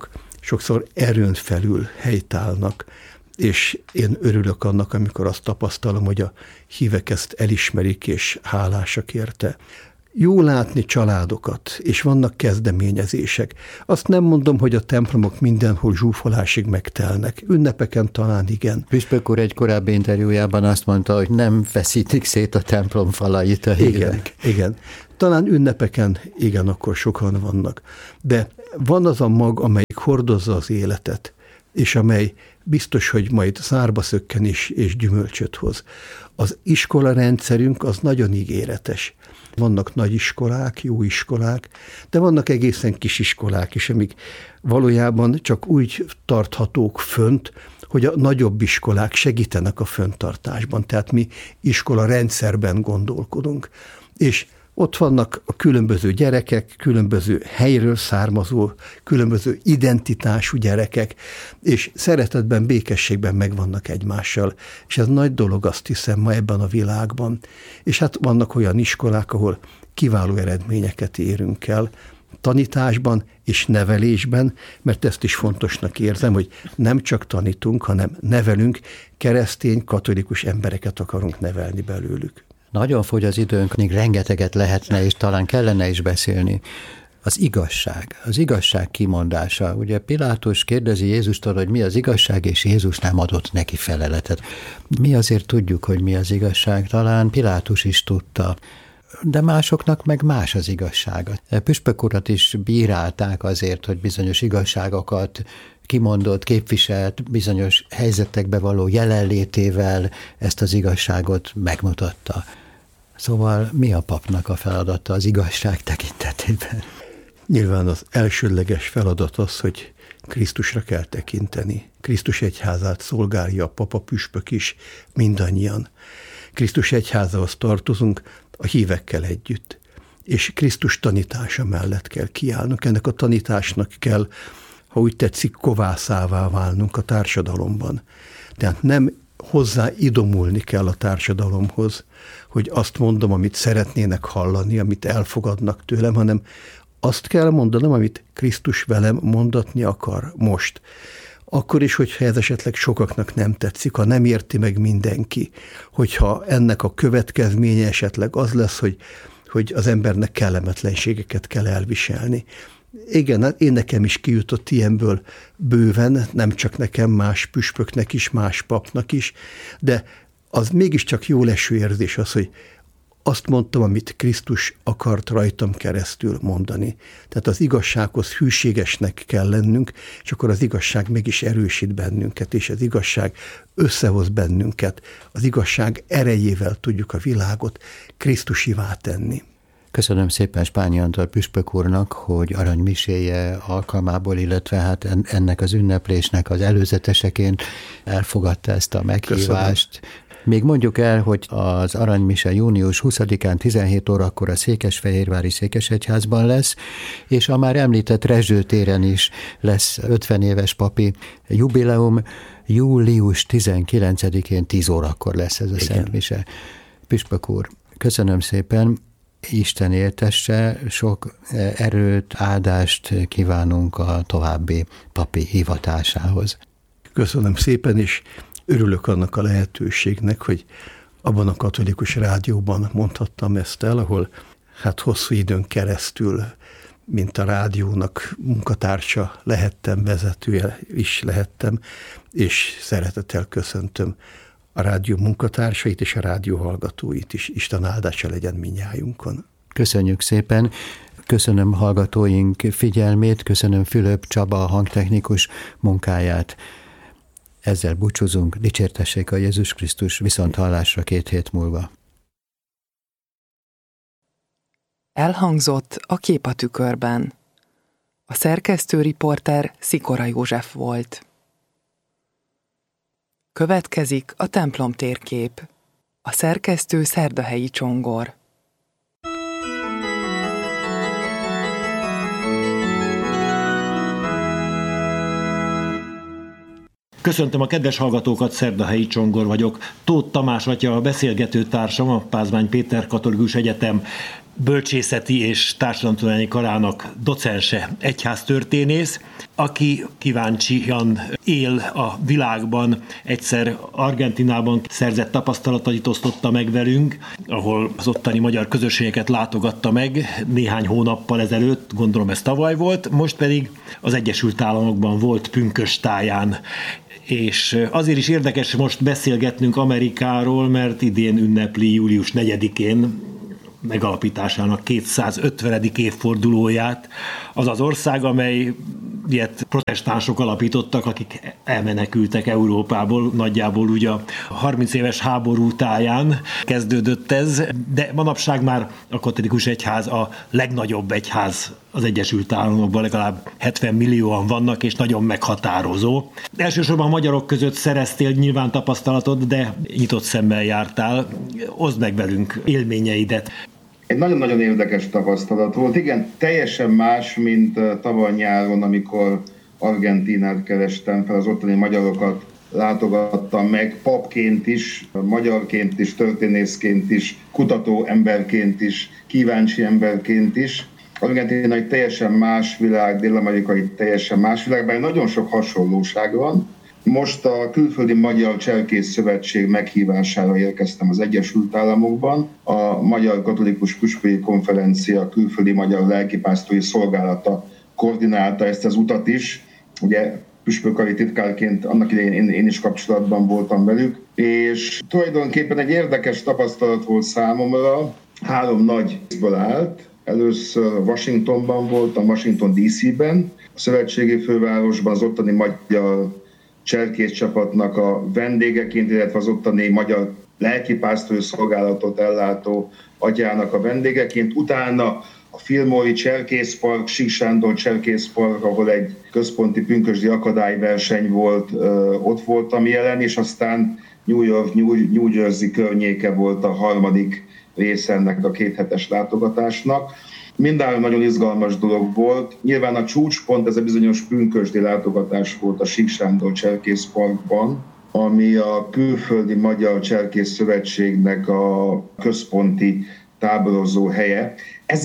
sokszor erőn felül helytállnak, és én örülök annak, amikor azt tapasztalom, hogy a hívek ezt elismerik, és hálásak érte. Jó látni családokat, és vannak kezdeményezések. Azt nem mondom, hogy a templomok mindenhol zsúfolásig megtelnek. Ünnepeken talán igen. Püspök úr egy korábbi interjújában azt mondta, hogy nem feszítik szét a templom falait a hívek. Igen, igen. Talán ünnepeken igen, akkor sokan vannak. De van az a mag, amelyik hordozza az életet, és amely biztos, hogy majd szárba szökken is, és gyümölcsöt hoz. Az iskola rendszerünk az nagyon ígéretes. Vannak nagy iskolák, jó iskolák, de vannak egészen kis iskolák is, amik valójában csak úgy tarthatók fönt, hogy a nagyobb iskolák segítenek a fönntartásban. Tehát mi iskola rendszerben gondolkodunk. És ott vannak a különböző gyerekek, különböző helyről származó, különböző identitású gyerekek, és szeretetben, békességben megvannak egymással. És ez nagy dolog, azt hiszem, ma ebben a világban. És hát vannak olyan iskolák, ahol kiváló eredményeket érünk el, tanításban és nevelésben, mert ezt is fontosnak érzem, hogy nem csak tanítunk, hanem nevelünk, keresztény, katolikus embereket akarunk nevelni belőlük. Nagyon fogy az időnk, még rengeteget lehetne, és talán kellene is beszélni. Az igazság, az igazság kimondása. Ugye Pilátus kérdezi Jézustól, hogy mi az igazság, és Jézus nem adott neki feleletet. Mi azért tudjuk, hogy mi az igazság, talán Pilátus is tudta, de másoknak meg más az igazsága. Püspök urat is bírálták azért, hogy bizonyos igazságokat kimondott, képviselt, bizonyos helyzetekbe való jelenlétével ezt az igazságot megmutatta. Szóval mi a papnak a feladata az igazság tekintetében? Nyilván az elsődleges feladat az, hogy Krisztusra kell tekinteni. Krisztus egyházát szolgálja a papa, püspök is, mindannyian. Krisztus egyházához tartozunk a hívekkel együtt, és Krisztus tanítása mellett kell kiállnunk. Ennek a tanításnak kell, ha úgy tetszik, kovászává válnunk a társadalomban. Tehát nem hozzá idomulni kell a társadalomhoz, hogy azt mondom, amit szeretnének hallani, amit elfogadnak tőlem, hanem azt kell mondanom, amit Krisztus velem mondatni akar most. Akkor is, hogyha ez esetleg sokaknak nem tetszik, ha nem érti meg mindenki, hogyha ennek a következménye esetleg az lesz, hogy, hogy az embernek kellemetlenségeket kell elviselni. Igen, én nekem is kijutott ilyenből bőven, nem csak nekem, más püspöknek is, más papnak is, de az mégiscsak jó leső érzés az, hogy azt mondtam, amit Krisztus akart rajtam keresztül mondani. Tehát az igazsághoz hűségesnek kell lennünk, és akkor az igazság mégis erősít bennünket, és az igazság összehoz bennünket. Az igazság erejével tudjuk a világot Krisztusivá tenni. Köszönöm szépen Spányi Antal püspök úrnak, hogy aranymiséje alkalmából, illetve hát ennek az ünneplésnek az előzeteseként elfogadta ezt a meghívást. Köszönöm. Még mondjuk el, hogy az aranymise június huszadikán tizenhét órakor a Székesfehérvári Székesegyházban lesz, és a már említett Rezső téren is lesz ötven éves papi jubileum, július tizenkilencedikén tíz órakor lesz ez a szentmise. Püspök úr, köszönöm szépen, Isten éltesse, sok erőt, áldást kívánunk a további papi hivatásához. Köszönöm szépen, és örülök annak a lehetőségnek, hogy abban a katolikus rádióban mondhattam ezt el, ahol hát hosszú időn keresztül, mint a rádiónak munkatársa lehettem, vezetője is lehettem, és szeretettel köszöntöm a rádió munkatársait és a rádió hallgatóit is. Isten áldása legyen mindnyájunkon. Köszönjük szépen. Köszönöm hallgatóink figyelmét, köszönöm Fülöp Csaba a hangtechnikus munkáját. Ezzel búcsúzunk, dicsértessék a Jézus Krisztus, viszont hallásra két hét múlva. Elhangzott a Kép a tükörben. A szerkesztő riporter Szikora József volt. Következik a templom térkép. A szerkesztő Szerdahelyi Csongor. Köszöntöm a kedves hallgatókat, Szerdahelyi Csongor vagyok. Tóth Tamás atya a beszélgető társam, a Pázmány Péter Katolikus Egyetem bölcsészeti és társadalomtudományi karának docense, egyháztörténész, aki kíváncsian él a világban, egyszer Argentínában szerzett tapasztalatait osztotta meg velünk, ahol az ottani magyar közösségeket látogatta meg néhány hónappal ezelőtt, gondolom ez tavaly volt, most pedig az Egyesült Államokban volt pünkösdtáján. És azért is érdekes most beszélgetnünk Amerikáról, mert idén ünnepli július negyedikén megalapításának kétszázötvenedik évfordulóját. Az az ország, amely ilyet protestánsok alapítottak, akik elmenekültek Európából, nagyjából ugye a harminc éves háború táján kezdődött ez, de manapság már a katolikus egyház a legnagyobb egyház az Egyesült Államokban, legalább hetven millióan vannak, és nagyon meghatározó. Elsősorban a magyarok között szereztél nyilván tapasztalatot, de nyitott szemmel jártál. Oszd meg velünk élményeidet. Egy nagyon-nagyon érdekes tapasztalat volt. Igen, teljesen más, mint tavaly nyáron, amikor Argentínát kerestem fel, az ottani magyarokat látogattam meg, papként is, magyarként is, történészként is, kutató emberként is, kíváncsi emberként is. Argentína egy teljesen más világ, Dél-Amerika egy teljesen más világ, bár nagyon sok hasonlóság van. Most a Külföldi Magyar Cserkész Szövetség meghívására érkeztem az Egyesült Államokban. A Magyar Katolikus Püspöki Konferencia Külföldi Magyar Lelkipásztori Szolgálata koordinálta ezt az utat is. Ugye püspökari titkárként annak idején én, én is kapcsolatban voltam velük, és tulajdonképpen egy érdekes tapasztalat volt számomra. Három nagy részből állt. Először Washingtonban voltam, Washington dé cé-ben, a szövetségi fővárosban az ottani magyar cserkész csapatnak a vendégeként, illetve az ottani magyar lelkipásztori szolgálatot ellátó atyának a vendégeként. Utána a Filmori Cserkészpark, Sík Sándor Cserkészpark, ahol egy központi pünkösdi akadályverseny volt, ott voltam jelen, és aztán New York, New Jersey környéke volt a harmadik része ennek a kéthetes látogatásnak. Mindenben nagyon izgalmas dolog volt. Nyilván a csúcspont, ez a bizonyos pünkösdi látogatás volt a Sík Sándor Cserkészparkban, ami a Külföldi Magyar Cserkész Szövetségnek a központi táborozó helye.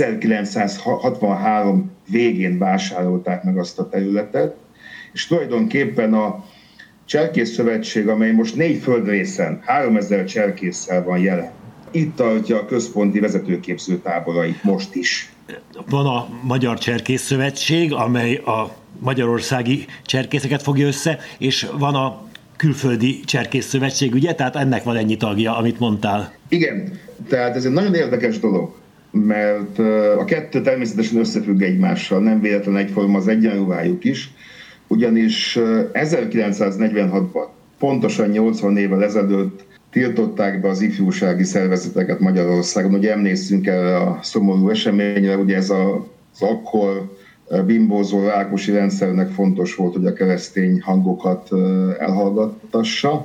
ezerkilencszázhatvanhárom végén vásárolták meg azt a területet, és tulajdonképpen a Cserkész Szövetség, amely most négy földrészen, háromezer cserkésszel van jelen, itt tartja a központi vezetőképző táborait most is. Van a Magyar Cserkész Szövetség, amely a magyarországi cserkészeket fogja össze, és van a Külföldi Cserkész Szövetség, ugye? Tehát ennek van ennyi tagja, amit mondtál. Igen, tehát ez egy nagyon érdekes dolog, mert a kettő természetesen összefügg egymással, nem véletlen egyforma az egyenruhájuk is, ugyanis ezerkilencszáznegyvenhatban, pontosan nyolcvan évvel ezelőtt tiltották be az ifjúsági szervezeteket Magyarországon. Ugye emlékszünk erre a szomorú eseményre, ugye ez a, az akkor bimbózó Rákosi rendszernek fontos volt, hogy a keresztény hangokat elhallgattassa,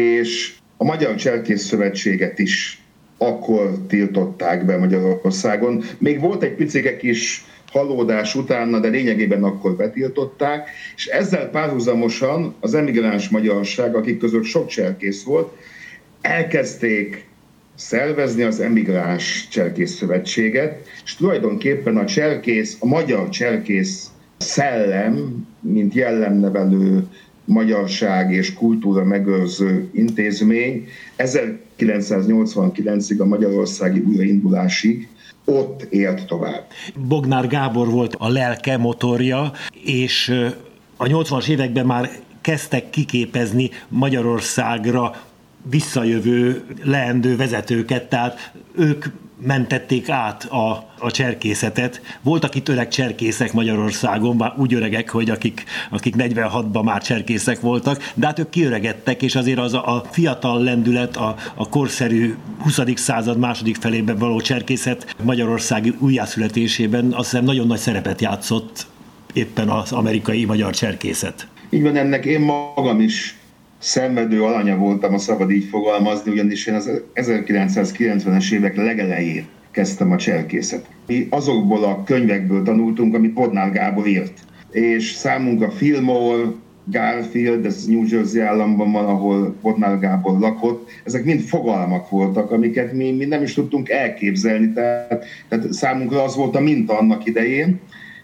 és a Magyar Cserkész Szövetséget is akkor tiltották be Magyarországon. Még volt egy picike kis halódás utána, de lényegében akkor betiltották, és ezzel párhuzamosan az emigráns magyarság, akik között sok cserkész volt, elkezdték szervezni az emigráns cserkész szövetséget, és tulajdonképpen a cserkész, a magyar cserkész szellem, mint jellemnevelő magyarság és kultúra megőrző intézmény ezerkilencszáznyolcvankilencig, a magyarországi újraindulásig ott élt tovább. Bognár Gábor volt a lelke, motorja, és a nyolcvanas években már kezdtek kiképezni Magyarországra visszajövő leendő vezetőket, tehát ők mentették át a, a cserkészetet. Voltak itt öreg cserkészek Magyarországon, már úgy öregek, hogy akik, akik negyvenhatban már cserkészek voltak, de hát ők kiöregedtek, és azért az a, a fiatal lendület, a, a korszerű huszadik század második felében való cserkészet Magyarországi újjászületésében azt hiszem nagyon nagy szerepet játszott éppen az amerikai magyar cserkészet. Így van, ennek én magam is szenvedő alanya voltam, ha szabad így fogalmazni, ugyanis én az ezerkilencszázkilencvenes évek legelején kezdtem a cserkészet. Mi azokból a könyvekből tanultunk, amit Bognár Gábor írt. És számunkra Fillmore, Garfield, ez New Jersey államban van, ahol Bodnár Gábor lakott, ezek mind fogalmak voltak, amiket mi, mi nem is tudtunk elképzelni, tehát, tehát számunkra az volt a minta annak idején,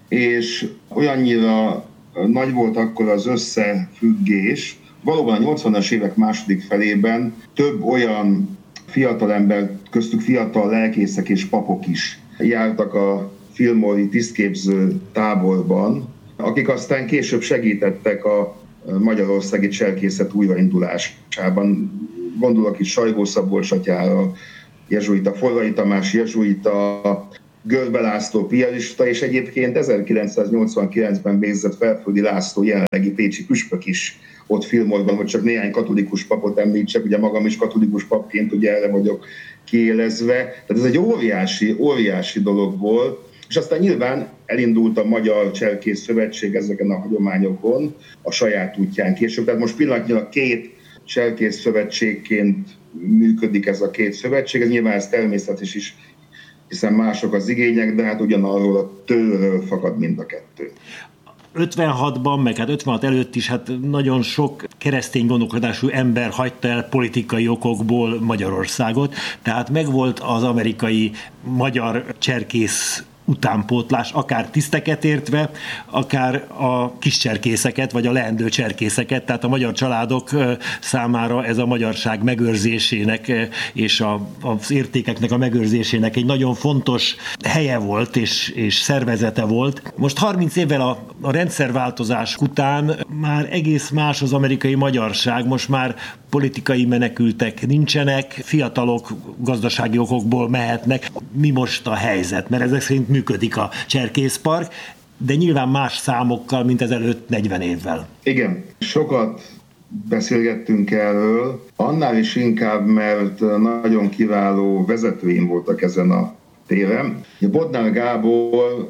és olyannyira nagy volt akkor az összefüggés, valóban a nyolcvanas évek második felében több olyan fiatalember, köztük fiatal lelkészek és papok is jártak a Fillmore-i tisztképző táborban, akik aztán később segítettek a magyarországi cselkészet újraindulásában. Gondolok itt Sajgó Szabolcs atyára, jezsuita, Forrai Tamás jezsuita, Görbe László piarista, és egyébként ezerkilencszáznyolcvankilencben végzett Felföldi László jelenlegi pécsi püspök is ott Fillmore-ban, hogy csak néhány katolikus papot említsek, ugye magam is katolikus papként ugye erre vagyok kiélezve. Tehát ez egy óriási, óriási dolog volt, és aztán nyilván elindult a Magyar Cselkész Szövetség ezeken a hagyományokon a saját útján később. Tehát most pillanatnyilag két cselkész szövetségként működik ez a két szövetség. Ez nyilván ez természetes is, hiszen mások az igények, de hát ugyanarról a tőről fakad mind a kettő. ötvenhatban, meg hát ötvenhat előtt is hát nagyon sok keresztény gondolkodású ember hagyta el politikai okokból Magyarországot, tehát megvolt az amerikai magyar cserkész utánpótlás, akár tiszteket értve, akár a kis cserkészeket, vagy a leendő cserkészeket, tehát a magyar családok számára ez a magyarság megőrzésének és a, az értékeknek a megőrzésének egy nagyon fontos helye volt és, és szervezete volt. Most harminc évvel a, a rendszerváltozás után már egész más az amerikai magyarság, most már politikai menekültek nincsenek, fiatalok gazdasági okokból mehetnek. Mi most a helyzet? Mert ezek szerint működik a cserkészpark, de nyilván más számokkal, mint ezelőtt negyven évvel. Igen, sokat beszélgettünk erről, annál is inkább, mert nagyon kiváló vezetőim voltak ezen a téren. Bodnár Gábor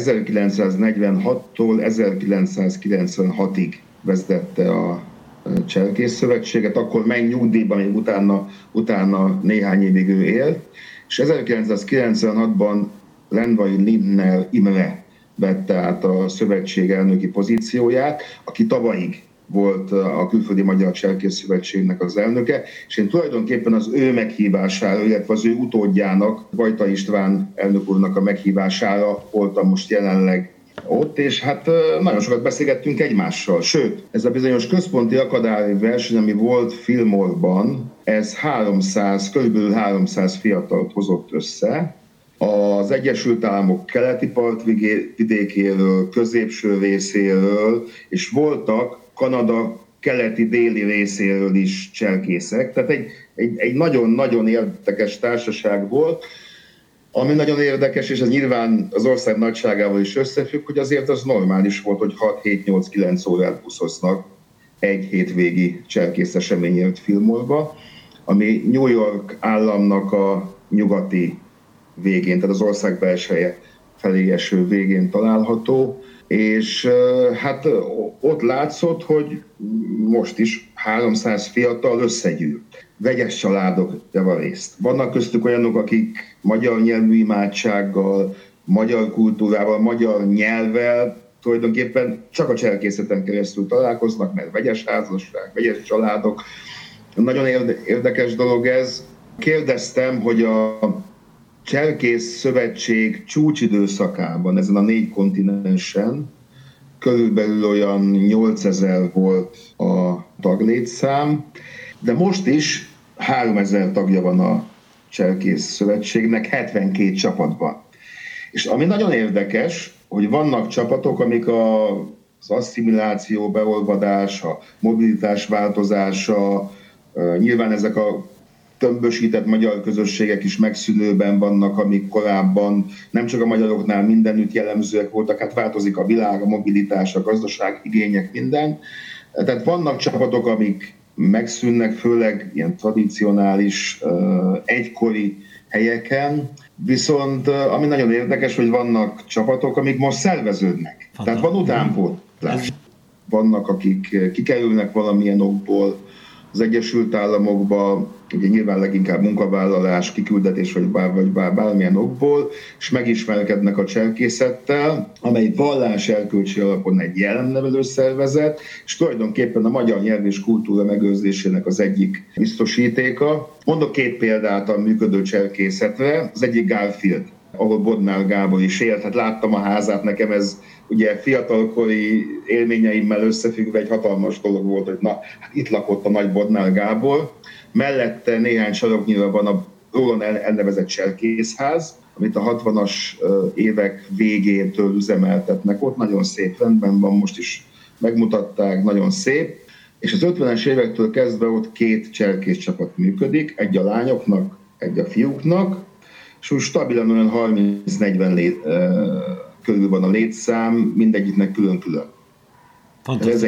ezerkilencszáznegyvenhattól ezerkilencszázkilencvenhatig vezette a Cselkész Szövetséget, akkor menj nyugdíjba, még utána, utána néhány évig ő élt, és ezerkilencszázkilencvenhatban Lendvai Lindner Imre vette át a szövetség elnöki pozícióját, aki tavalyig volt a Külföldi Magyar Cselkész Szövetségnek az elnöke, és én tulajdonképpen az ő meghívására, illetve az ő utódjának, Vajta István elnök úrnak a meghívására voltam most jelenleg ott, és hát nagyon sokat beszélgettünk egymással. Sőt, ez a bizonyos központi akadályverseny, ami volt Fillmore-ban, ez háromszáz, körülbelül háromszáz fiatalt hozott össze, az Egyesült Államok keleti partvidékéről, középső részéről, és voltak Kanada keleti-déli részéről is cselkészek. Tehát egy, egy, egy nagyon-nagyon érdekes társaság volt, ami nagyon érdekes, és ez nyilván az ország nagyságával is összefügg, hogy azért az normális volt, hogy hat hét nyolc kilenc órát buszoznak egy hétvégi cselkész eseményért Fillmore-ba, ami New York államnak a nyugati végén, tehát az ország belseje felé eső végén található, és hát ott látszott, hogy most is háromszáz fiatal összegyűlt. Vegyes családok javarészt. Vannak köztük olyanok, akik magyar nyelvű imádsággal, magyar kultúrával, magyar nyelvvel tulajdonképpen csak a cselkészeten keresztül találkoznak, mert vegyes házasság, vegyes családok. Nagyon érdekes dolog ez. Kérdeztem, hogy a Cselkész Szövetség csúcsidőszakában, ezen a négy kontinensen, körülbelül olyan nyolcezer volt a taglétszám, de most is háromezer tagja van a Cselkész Szövetségnek, hetvenkét csapatban. És ami nagyon érdekes, hogy vannak csapatok, amik a, az asszimiláció, beolvadás, a mobilitás változása, nyilván ezek a tömbösített magyar közösségek is megszűnőben vannak, amik korábban nem csak a magyaroknál mindenütt jellemzőek voltak, hát változik a világ, a mobilitás, a gazdaság, igények, minden. Tehát vannak csapatok, amik megszűnnek, főleg ilyen tradicionális, egykori helyeken, viszont ami nagyon érdekes, hogy vannak csapatok, amik most szerveződnek. Tehát van utánpótlás. Vannak, akik kikerülnek valamilyen okból az Egyesült Államokba, ugye nyilván leginkább munkavállalás, kiküldetés vagy, bár, vagy bár, bármilyen okból, és megismerkednek a cserkészettel, amely vallás erkölcsi alapon egy jelennevelő szervezet, és tulajdonképpen a magyar nyelv és kultúra megőrzésének az egyik biztosítéka. Mondok két példát a működő cserkészetre, az egyik Garfield, ahol Bodnár Gábor is élt. Hát láttam a házát, nekem ez ugye fiatalkori élményeimmel összefüggve egy hatalmas dolog volt, hogy na, hát itt lakott a nagy Bodnár Gábor. Mellette néhány saroknyira van a róla elnevezett cserkészház, amit a hatvanas évek végétől üzemeltetnek. Ott nagyon szép rendben van, most is megmutatták, nagyon szép. És az ötvenes évektől kezdve ott két cserkész csapat működik, egy a lányoknak, egy a fiúknak, és úgy stabilan olyan harminc-negyven lét, uh, körül van a létszám, mindegyiknek külön-külön. Fantasztikus.